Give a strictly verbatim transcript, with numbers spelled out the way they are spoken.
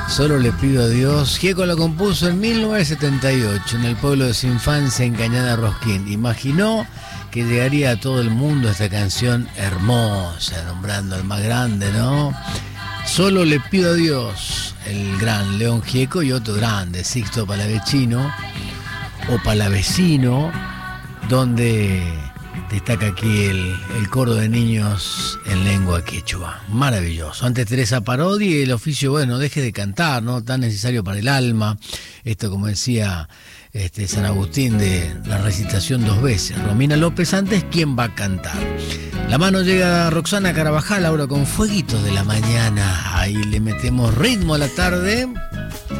Solo le pido a Dios. Gieco lo compuso en mil novecientos setenta y ocho en el pueblo de su infancia, en Cañada Rosquín. Imaginó que llegaría a todo el mundo esta canción hermosa, nombrando al más grande, ¿no? Solo le pido a Dios, el gran León Gieco, y otro grande, Sixto Palavecino, o Palavecino, donde destaca aquí el, el coro de niños en lengua quechua. Maravilloso. Antes Teresa Parodi y el oficio, bueno, deje de cantar, ¿no? Tan necesario para el alma. Esto, como decía este, San Agustín, de la recitación dos veces. Romina López antes, ¿quién va a cantar? La mano llega a Roxana Carabajal ahora con Fueguitos de la Mañana. Ahí le metemos ritmo a la tarde.